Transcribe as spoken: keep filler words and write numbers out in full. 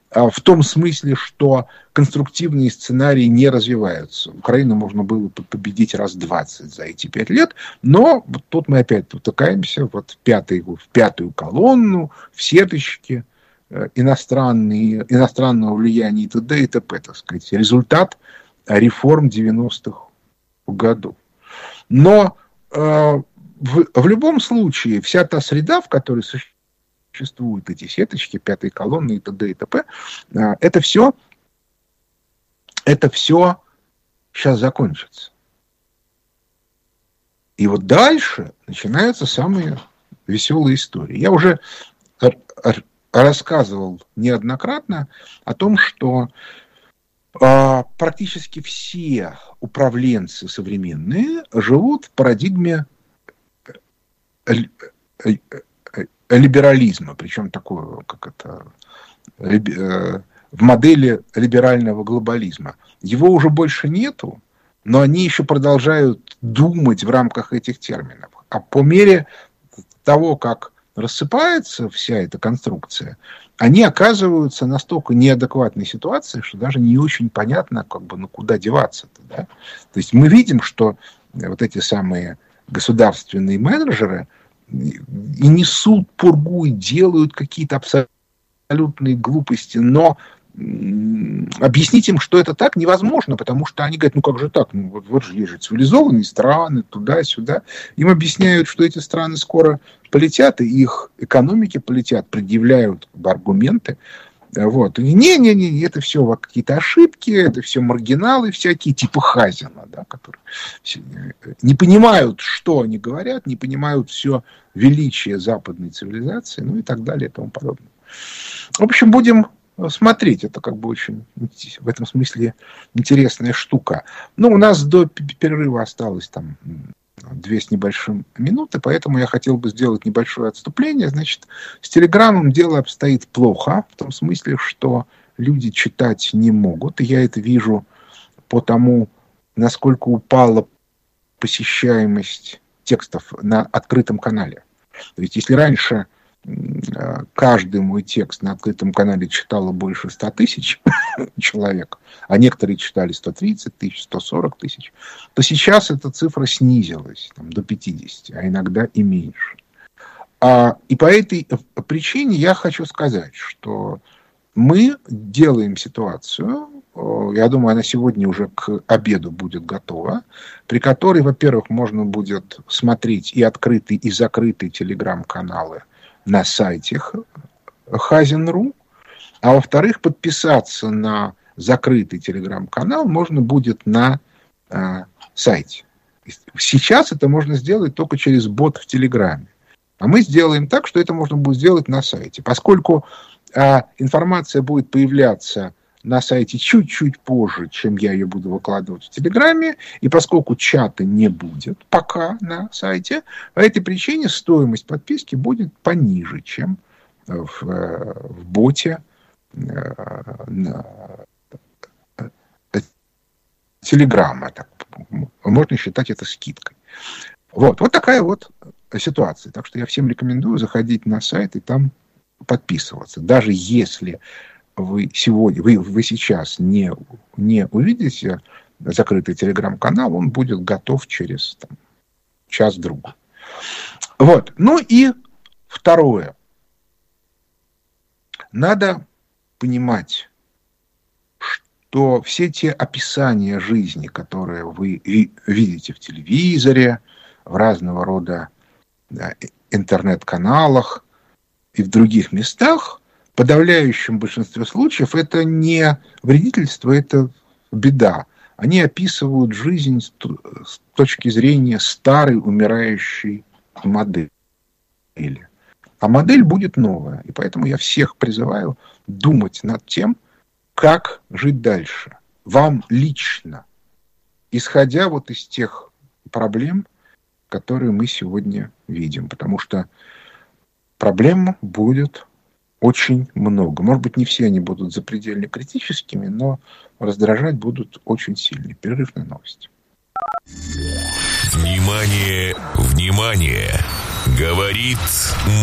в том смысле, что конструктивные сценарии не развиваются. Украину можно было победить раз двадцать за эти пять лет, но вот тут мы опять утыкаемся вот в, пятый, в пятую колонну, в сеточки, иностранные, иностранного влияния и т.д. и т.п. Так сказать, результат реформ девяностых годов. Но э, в, в любом случае вся та среда, в которой существует, существуют эти сеточки, пятые колонны и т.д. и т.п. Это все, это все сейчас закончится. И вот дальше начинаются самые веселые истории. Я уже рассказывал неоднократно о том, что а, практически все управленцы современные живут в парадигме либерализма, причем такое, как это, в модели либерального глобализма. Его уже больше нету, но они еще продолжают думать в рамках этих терминов. А по мере того, как рассыпается вся эта конструкция, они оказываются настолько неадекватной ситуации, что даже не очень понятно, как бы, ну, куда деваться-то. Да? То есть мы видим, что вот эти самые государственные менеджеры и несут пургу, и делают какие-то абсолютные глупости, но объяснить им, что это так, невозможно, потому что они говорят, ну как же так, ну вот, вот же есть же цивилизованные страны, туда-сюда. Им объясняют, что эти страны скоро полетят, и их экономики полетят, предъявляют аргументы. Вот. Не-не-не, это все какие-то ошибки, это все маргиналы всякие, типа Хазина, да, которые не понимают, что они говорят, не понимают все величие западной цивилизации, ну и так далее и тому подобное. В общем, будем смотреть. Это как бы очень в этом смысле интересная штука. Ну, у нас до перерыва осталось там две с небольшим минуты, поэтому я хотел бы сделать небольшое отступление. Значит, с Телеграмом дело обстоит плохо, в том смысле, что люди читать не могут. И я это вижу по тому, насколько упала посещаемость текстов на открытом канале. То есть, если раньше каждый мой текст на открытом канале читало больше ста тысяч человек, а некоторые читали сто тридцать тысяч, сто сорок тысяч, то сейчас эта цифра снизилась там, до пятидесяти, а иногда и меньше. А, и по этой причине я хочу сказать, что мы делаем ситуацию, я думаю, она сегодня уже к обеду будет готова, при которой, во-первых, можно будет смотреть и открытые, и закрытые телеграм-каналы на сайте хазин точка ру, а во-вторых, подписаться на закрытый телеграм-канал можно будет на э, сайте. Сейчас это можно сделать только через бот в Телеграме. А мы сделаем так, что это можно будет сделать на сайте. Поскольку э, информация будет появляться на сайте чуть-чуть позже, чем я ее буду выкладывать в Телеграме, и поскольку чата не будет пока на сайте, по этой причине стоимость подписки будет пониже, чем в, в боте Телеграма. Можно считать это скидкой. Вот, вот такая вот ситуация. Так что я всем рекомендую заходить на сайт и там подписываться. Даже если вы сегодня, вы, вы сейчас не, не увидите закрытый телеграм-канал, он будет готов через там, час-другой. Вот. Ну и второе. Надо понимать, что все те описания жизни, которые вы видите в телевизоре, в разного рода да, интернет-каналах и в других местах, в подавляющем большинстве случаев это не вредительство, это беда. Они описывают жизнь с точки зрения старой умирающей модели. А модель будет новая. И поэтому я всех призываю думать над тем, как жить дальше. Вам лично. Исходя вот из тех проблем, которые мы сегодня видим. Потому что проблем будет очень много. Может быть, не все они будут запредельно критическими, но раздражать будут очень сильно. Перерыв на новости. Внимание, внимание! Говорит